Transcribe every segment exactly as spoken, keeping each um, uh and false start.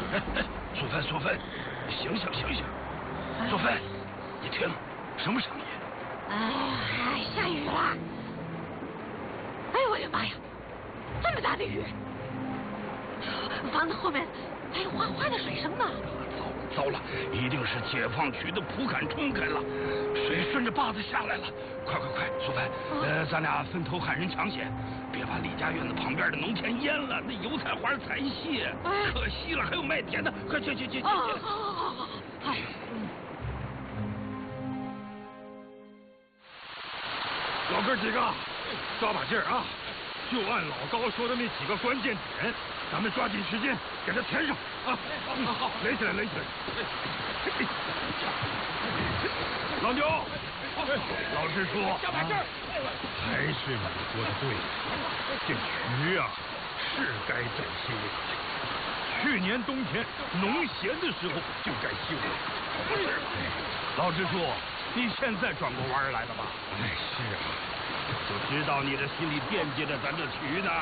苏芬，苏芬，醒醒，醒醒！苏芬，你听，什么声音？ 哎，下雨了！哎呦我的妈呀，这么大的雨！房子后面还有哗哗的水声呢。 糟糟了，一定是解放区的蒲杆冲开了，水顺着坝子下来了。快快快，苏芬，呃，咱俩分头喊人抢险，别把李家院子旁边的农田淹了，那油菜花采谢，可惜了，还有麦田呢。快去去去去！ 好好好好好。 老哥几个，抓把劲儿啊！就按老高说的那几个关键点，咱们抓紧时间给他填上啊！好，好，垒起来，垒起来！老牛，老实说，还是你说的对，这渠啊是该整修了。去年冬天农闲的时候就该修了。 老支书，你现在转过弯来了吧？ 哎，是啊。 就知道你这心里惦记着咱这渠呢。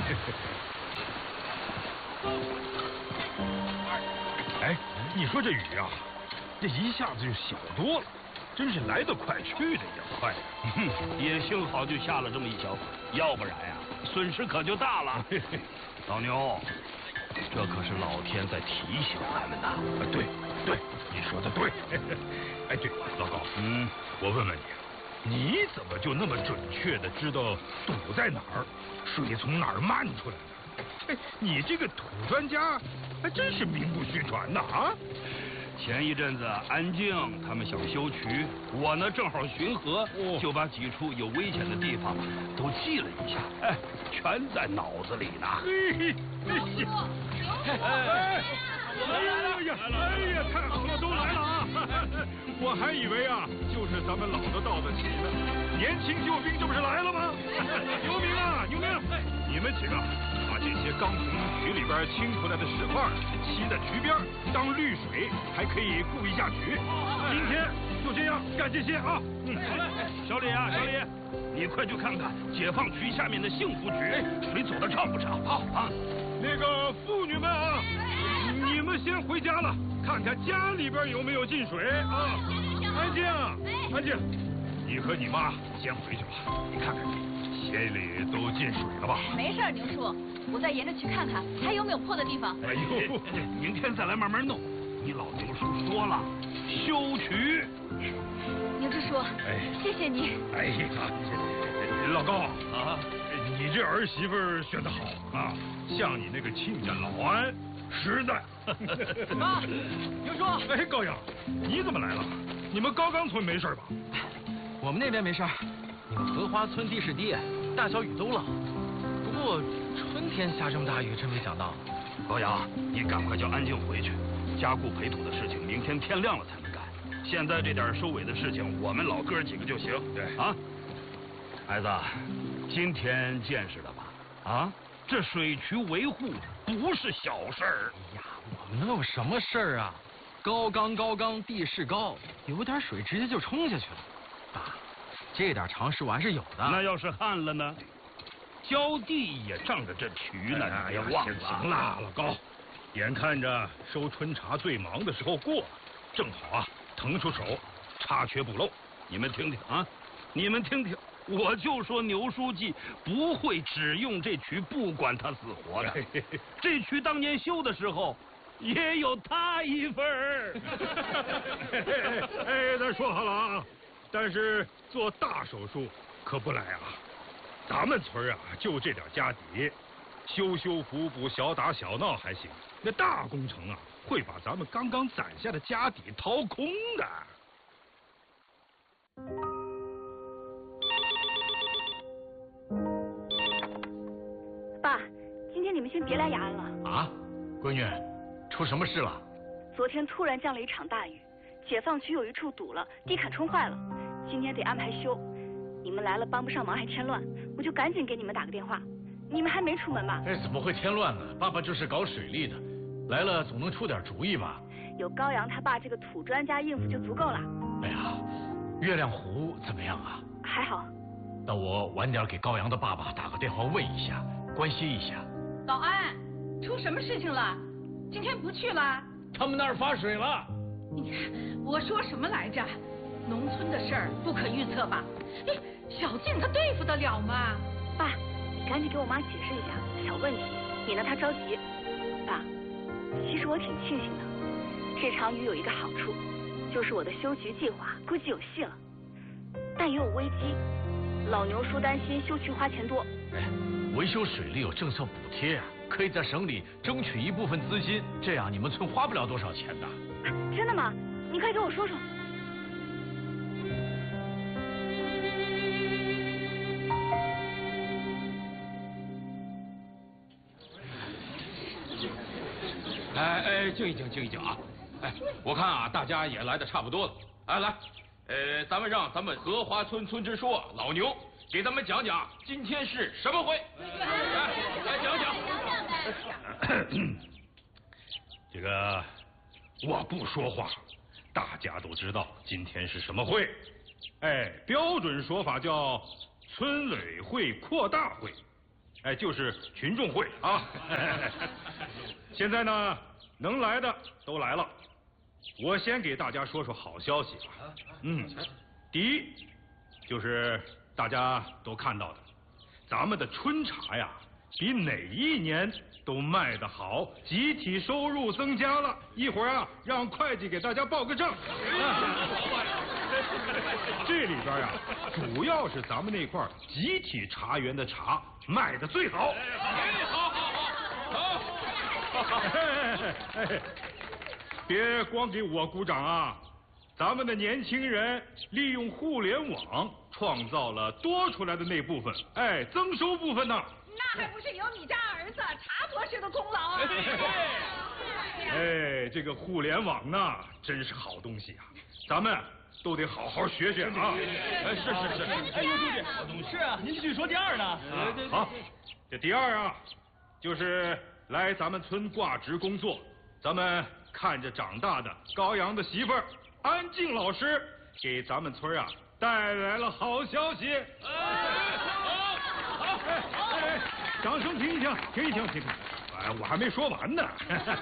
哎，你说这雨啊，这一下子就小多了，真是来得快，去得也快。 嗯、也幸好就下了这么一小会，要不然呀、啊，损失可就大了。老牛，这可是老天在提醒咱们呐。 啊，对对，你说的对。哎，对，老高，嗯，我问问你。你怎么就那么准确的知道堵在哪儿，水从哪儿漫出来的？哎，你这个土专家还真是名不虚传呐啊！ 前一阵子安静他们想修渠，我呢正好巡河，哦、就把几处有危险的地方都记了一下，哎，全在脑子里呢。 嘿，那行，哎，哎呀，哎呀，太好了，都来了啊！我还以为啊，就是咱们老的到得起呢。年轻救兵这不是来了吗？牛明啊，牛明，你们几个把这些刚从渠里边清出来的石块砌在渠边，当滤水，还可以固一下渠。今天就这样干这些啊。嗯， 小李啊，小李，你快去看看解放区下面的幸福局，水走的畅不畅？好啊。 那个妇女们啊，你们先回家了。看看家里边有没有进水啊！安静，安静，你和你妈先回去吧。你看看，鞋里都进水了吧？ 没事，牛叔，我再沿着去看看还有没有破的地方。 哎呦，明天再来慢慢弄。你老牛叔说了，修渠。 牛支书，哎，谢谢你。 哎呀，老高啊，你这儿媳妇选得好啊，像你那个亲家老安。实在。 妈，牛叔， 哎，高阳，你怎么来了？你们高岗村没事吧？ 我们那边没事，你们荷花村地势低，大小雨都漏。不过春天下这么大雨，真没想到。 高阳，你赶快叫安静回去，加固培土的事情，明天天亮了才能干。现在这点收尾的事情，我们老哥几个就行。 对啊，孩子，今天见识了吧？啊？这水渠维护不是小事儿。 哎呀，我们能有什么事儿啊？高岗高岗，地势高，有点水直接就冲下去了。爸，这点常识我还是有的。 那要是旱了呢？浇地也仗着这渠呢， 哎呀， 忘了。 行了，老高，眼看着收春茶最忙的时候过了，正好啊，腾出手，查缺补漏。 你们听听啊，你们听听。我就说牛书记不会只用这渠，不管他死活的。这渠当年修的时候，也有他一份儿。 哎，咱说好了啊，但是做大手术可不来啊。咱们村啊，就这点家底，修修补补、小打小闹还行，那大工程啊，会把咱们刚刚攒下的家底掏空的。 爸，今天你们先别来雅安了。 啊，闺女，出什么事了？ 昨天突然降了一场大雨，解放区有一处堵了，地坎冲坏了，今天得安排修。你们来了帮不上忙还添乱，我就赶紧给你们打个电话。你们还没出门吧？ 哎，怎么会添乱呢？爸爸就是搞水利的，来了总能出点主意吧？ 有高阳他爸这个土专家应付就足够了。 哎呀，月亮湖怎么样啊？ 还好。 那我晚点给高阳的爸爸打个电话问一下，关心一下。 老安，出什么事情了？ 今天不去了？ 他们那儿发水了。 你看我说什么来着？农村的事儿不可预测吧？哎，小静她对付得了吗？ 爸，你赶紧给我妈解释一下，小问题，免得她着急。爸，其实我挺庆幸的，这场雨有一个好处，就是我的修渠计划估计有戏了。但也有危机，老牛叔担心修渠花钱多。 哎，维修水利有政策补贴啊，可以在省里争取一部分资金，这样你们村花不了多少钱的。 真的吗？你快给我说说。 哎哎，静一静，静一静啊！哎，我看啊，大家也来的差不多了。哎，来，呃，咱们让咱们荷花村村支书老牛给咱们讲讲今天是什么会。来，来讲讲。 这个我不说话，大家都知道今天是什么会。哎，标准说法叫村委会扩大会，哎，就是群众会啊。现在呢，能来的都来了。我先给大家说说好消息啊。嗯，第一就是大家都看到的，咱们的春茶呀，比哪一年都卖得好，集体收入增加了。一会儿啊，让会计给大家报个账。这里边啊，主要是咱们那块集体茶园的茶卖得最好。 好好好好。 别光给我鼓掌啊！咱们的年轻人利用互联网创造了多出来的那部分，哎，增收部分呢。 那还不是有你家儿子茶博士的功劳啊！ 哎，这个互联网呢，真是好东西啊，咱们都得好好学学啊！ 哎，是是是， 哎，刘书记，好东西是啊，您继续说第二呢。 啊，好，这第二啊，就是来咱们村挂职工作，咱们看着长大的高阳的媳妇儿安静老师，给咱们村啊带来了好消息。好，哎哎，掌声停一停，停一停，停一停。哎，我还没说完呢。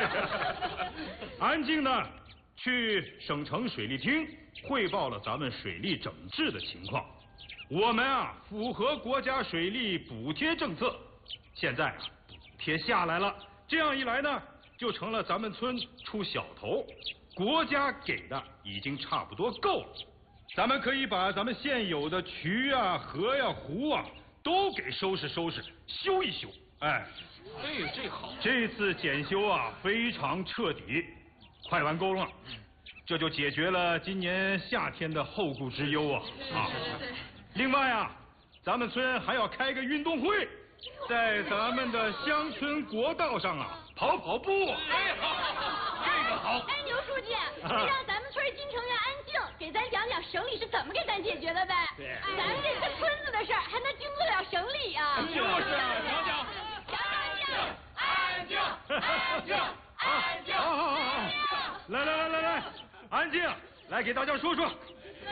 安静呢，去省城水利厅汇报了咱们水利整治的情况。我们啊，符合国家水利补贴政策，现在啊，补贴下来了。这样一来呢，就成了咱们村出小头，国家给的已经差不多够了。咱们可以把咱们现有的渠啊、河呀、湖啊，都给收拾收拾、修一修。哎， 哎，这好。 这次检修啊，非常彻底，快完工了。这就解决了今年夏天的后顾之忧啊！啊，另外啊，咱们村还要开个运动会，在咱们的乡村国道上啊跑跑步。 哎，好，这个好。 哎，牛书记，让咱们村新成员安静给咱讲讲省里是怎么给咱解决的呗？对，咱们这个村子的事儿还能经不了省里啊？ 就是啊，讲讲。 安静，安静，安静， 好好好好，来来来来来，安静，来给大家说说。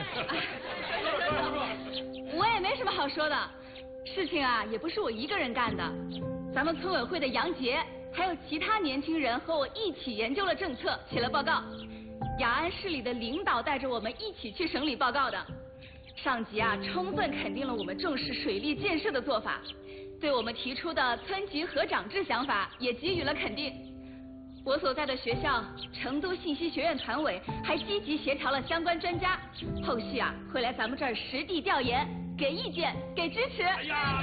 我也没什么好说的，事情啊也不是我一个人干的，咱们村委会的杨杰还有其他年轻人和我一起研究了政策，写了报告。雅安市里的领导带着我们一起去省里报告的。上级啊充分肯定了我们重视水利建设的做法，对我们提出的村级合长制想法也给予了肯定。我所在的学校成都信息学院团委还积极协调了相关专家，后续啊会来咱们这儿实地调研，给意见，给支持。哎呀，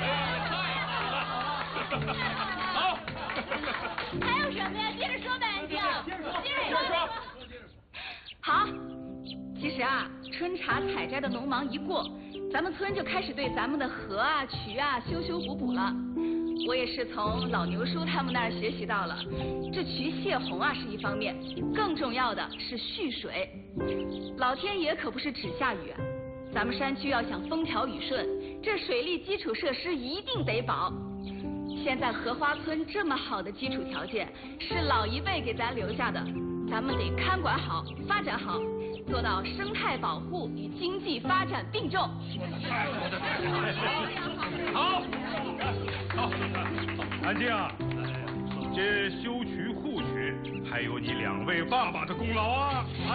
太好了！好。还有什么呀？接着说呗，安静。接着说，接着说。好。其实啊，春茶采摘的农忙一过，咱们村就开始对咱们的河啊、渠啊修修补补了。我也是从老牛叔他们那儿学习到了，这渠泄洪啊是一方面，更重要的是蓄水。老天爷可不是只下雨啊，咱们山区要想风调雨顺，这水利基础设施一定得保。现在荷花村这么好的基础条件，是老一辈给咱留下的，咱们得看管好、发展好，做到生态保护与经济发展并重。 说的太说的太好，好，好， 安静啊，这修渠护渠还有你两位爸爸的功劳啊！啊！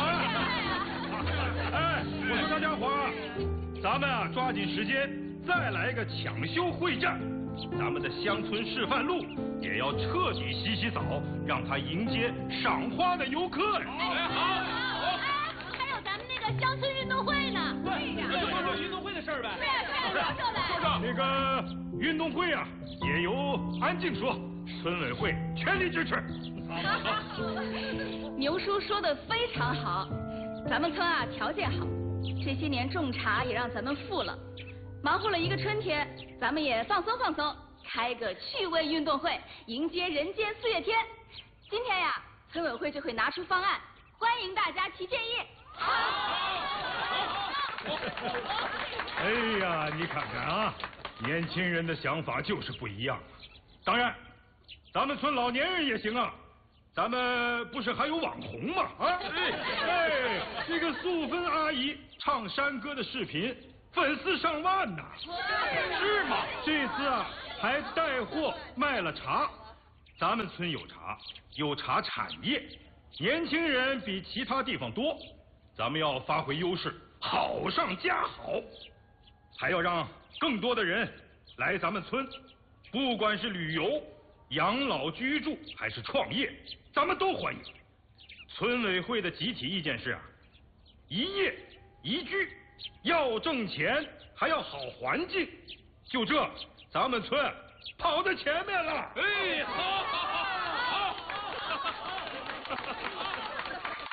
哎，我说大家伙儿，咱们啊抓紧时间再来个抢修会战，咱们的乡村示范路也要彻底洗洗澡，让他迎接赏花的游客。 哎，好。还有咱们那个乡村运动会呢。对呀， 说说运动会的事儿呗。 对呀，对呀，说说呗。 说说那个运动会啊，也由安静说，村委会全力支持。 牛叔说的非常好，咱们村啊条件好，这些年种茶也让咱们富了，忙活了一个春天，咱们也放松放松，开个趣味运动会，迎接人间四月天。今天呀，村委会就会拿出方案，欢迎大家提建议。好。 哎呀，你看看啊，年轻人的想法就是不一样。当然，咱们村老年人也行啊。咱们不是还有网红吗？啊，哎，这个素芬阿姨唱山歌的视频，粉丝上万呐，是吗？这次啊，还带货卖了茶。咱们村有茶，有茶产业，年轻人比其他地方多，咱们要发挥优势，好上加好，还要让更多的人来咱们村，不管是旅游、养老居住还是创业，咱们都欢迎。村委会的集体意见是啊，一业一居，要挣钱还要好环境，就这，咱们村跑在前面了。哎，好，好，好，好。